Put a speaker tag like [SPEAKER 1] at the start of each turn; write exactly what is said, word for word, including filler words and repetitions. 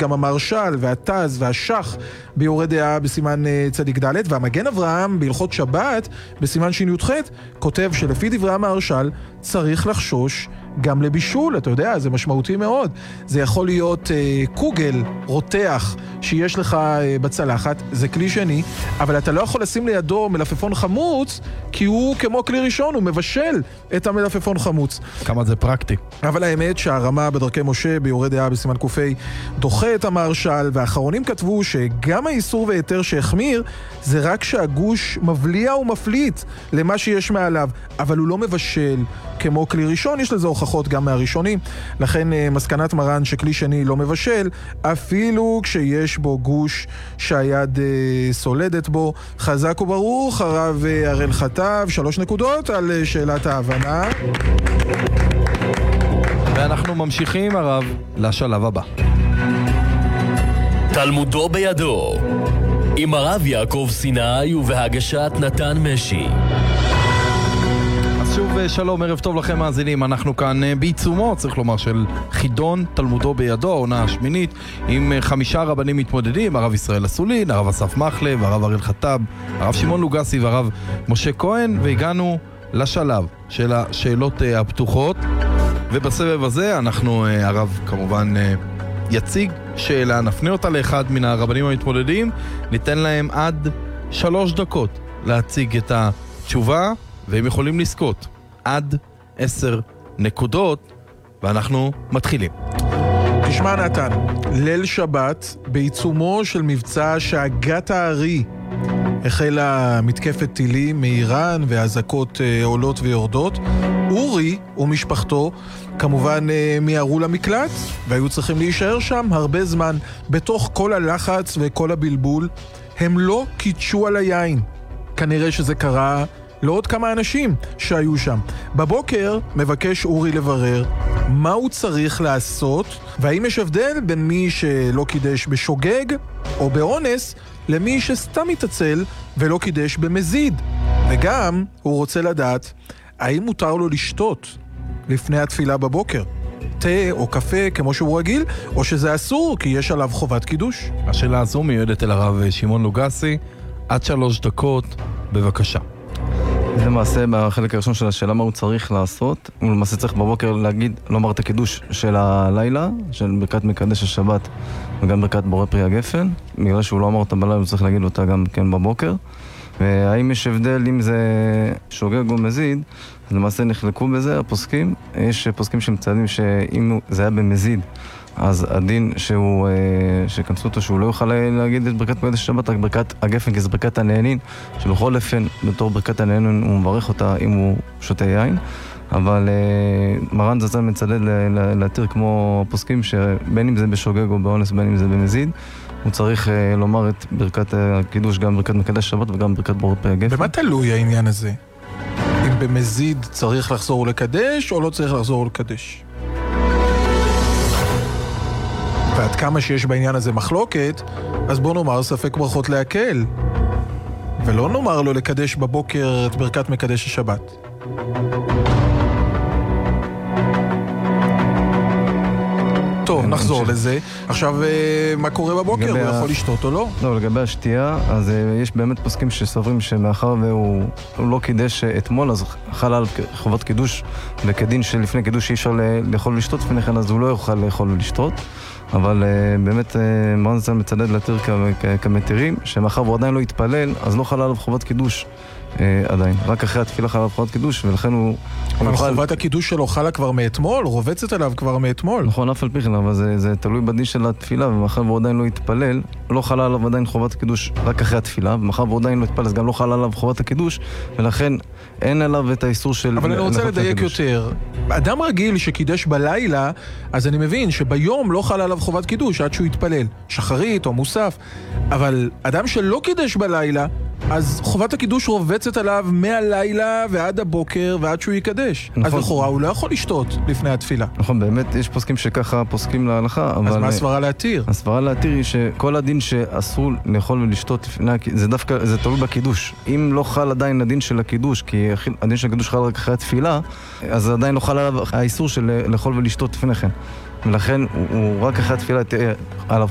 [SPEAKER 1] גם המרשל והתז והשח ביורה דעה בסימן צדיק ד', והמגן אברהם בהלכות שבת בסימן שי"ח כותב שלפי דברי המרשל צריך לחשוש גם לבישול, אתה יודע, זה משמעותי מאוד. זה יכול להיות אה, קוגל, רותח, שיש לך אה, בצלחת, זה כלי שני, אבל אתה לא יכול לשים לידו מלפפון חמוץ, כי הוא כמו כלי ראשון, הוא מבשל את המלפפון חמוץ.
[SPEAKER 2] כמה זה פרקטי.
[SPEAKER 1] אבל האמת שהרמה בדרכי משה ביורה דעה בסימן קופי דוחה את המרשל, והאחרונים כתבו שגם האיסור והיתר שהחמיר, זה רק שהגוש מבליע ומפליט למה שיש מעליו, אבל הוא לא מבשל כמו כלי ראשון, יש לזה הוכחות גם מהראשונים, לכן מסקנת מרן שכלי שני לא מבשל, אפילו כשיש בו גוש שהיד אה, סולדת בו. חזק וברוך, הרב הראל חטב, שלוש נקודות על שאלת ההבנה.
[SPEAKER 2] ואנחנו ממשיכים הרב לשלב הבא.
[SPEAKER 3] תלמודו בידו עם הרב יעקב סיני ובהגשת נתן משי.
[SPEAKER 2] שוב שלום, ערב טוב לכם מאזינים. אנחנו כאן בעיצומו, צריך לומר, של חידון תלמודו בידו, העונה השמינית, עם חמישה רבנים מתמודדים, הרב ישראל אסולין, הרב אסף מחלב, הרב הראל חטב, הרב שמעון לוגסי והרב משה כהן, והגענו לשלב של השאלות הפתוחות, ובסבב הזה אנחנו, הרב כמובן יציג שאלה, נפנה אותה לאחד מן הרבנים המתמודדים, ניתן להם עד שלוש דקות להציג את התשובה, והם יכולים לזכות עד עשר נקודות, ואנחנו מתחילים.
[SPEAKER 1] תשמע נתן, ליל שבת, בעיצומו של מבצע שהגת הארי, החלה מתקפת טילים מאיראן והזקות אה, עולות ויורדות. אורי ומשפחתו כמובן אה, מיהרו למקלט, והיו צריכים להישאר שם הרבה זמן. בתוך כל הלחץ וכל הבלבול, הם לא קידשו על היין. כנראה שזה קרה לעוד כמה אנשים שהיו שם. בבוקר מבקש אורי לברר מה הוא צריך לעשות, והאם יש הבדל בין מי שלא קידש בשוגג או באונס, למי שסתם מתעצל ולא קידש במזיד. וגם הוא רוצה לדעת האם מותר לו לשתות לפני התפילה בבוקר, תה או קפה כמו שהוא רגיל, או שזה אסור כי יש עליו חובת קידוש.
[SPEAKER 2] השאלה הזו מיועדת אל הרב שמעון לוגסי. עד שלוש דקות, בבקשה.
[SPEAKER 4] למעשה, בחלק הראשון של השאלה מה הוא צריך לעשות, הוא למעשה צריך בבוקר להגיד, לומר את הקידוש של הלילה, של ברכת מקדש השבת וגם ברכת בורא פרי הגפן. בגלל שהוא לא אמר אותה בלילה, הוא צריך להגיד אותה גם כן בבוקר. והאם יש הבדל אם זה שוגג או מזיד, אז למעשה נחלקו בזה הפוסקים. יש פוסקים שמציינים שאם זה היה במזיד, אז הדין שהוא, שכנסו אותו שהוא לא יוכל להגיד את ברכת מקדש השבת, רק ברכת הגפן, כי זה ברכת הנהנין, שבכל אופן בתור ברכת הנהנין הוא מברך אותה אם הוא שותה יין. אבל מרן זצ"ל מצדד להתיר כמו הפוסקים שבין אם זה בשוגג או באונס, בין אם זה במזיד, הוא צריך לומר את ברכת הקידוש, גם ברכת מקדש השבת וגם ברכת בורא פרי הגפן.
[SPEAKER 1] במה תלוי העניין הזה? אם במזיד צריך לחזור ולקדש או לא צריך לחזור ולקדש? ועד כמה שיש בעניין הזה מחלוקת, אז בוא נאמר ספק ברכות להקל, ולא נאמר לו לקדש בבוקר את ברכת מקדש השבת. טוב, נחזור לזה. עכשיו, מה קורה בבוקר? הוא יכול לשתות או לא?
[SPEAKER 4] לא, לגבי השתייה, אז יש באמת פוסקים שסוברים שמאחר והוא לא קידש אתמול, אז חל על חובת קידוש, וכדין שלפני קידוש אי אפשר לאכול ולשתות, לפני כן אז הוא לא יוכל לאכול ולשתות. אבל uh, באמת uh, מרן זצ"ל מצדד להתיר כמתירים, שמאחר הוא עדיין לא התפלל, אז לא חלה עליו חובת קידוש uh, עדיין. רק אחרי התפילה חלה עליו חובת קידוש, ולכן הוא...
[SPEAKER 1] אבל
[SPEAKER 4] הוא
[SPEAKER 1] חובת
[SPEAKER 4] יוכל...
[SPEAKER 1] הקידוש שלו חלה כבר מאתמול, רובצת עליו כבר מאתמול.
[SPEAKER 4] נכון, אף על פי כן, אבל זה, זה תלוי בדין של התפילה, ומאחר הוא עדיין לא התפלל, לא חלה עליו עדיין חובת הקידוש רק אחרי התפילה, ומאחר הוא עדיין לא התפלל, אז גם לא חלה עליו חובת הקידוש, ולכן אין עליו את האיסור של...
[SPEAKER 1] אבל אני רוצה לדייק יותר. אדם רגיל שקידש בלילה, אז אני מבין שביום לא חלה עליו חובת קידוש עד שהוא יתפלל, שחרית או מוסף. אבל אדם שלא קידש בלילה, אז חובת הקידוש רובצת עליו מהלילה ועד הבוקר ועד שהוא יקדש. נכון. אז לכאורה הוא לא יכול לשתות לפני התפילה.
[SPEAKER 4] נכון, באמת יש פוסקים שככה פוסקים להלכה, אבל...
[SPEAKER 1] אז מה הסברה להתיר?
[SPEAKER 4] הסברה להתיר היא שכל הדין שאסור לאכול ולשתות לפני... זה דווקא, זה תלוי בקידוש. אם לא חל עדיין הדין של הקידוש, כי הדין של הקידוש חל רק אחרי התפילה, אז עדיין לא חל עליו האיסור של לאכול ולשתות לפני כן. ולכן הוא, הוא רק אחרי התפילה תהיה עליו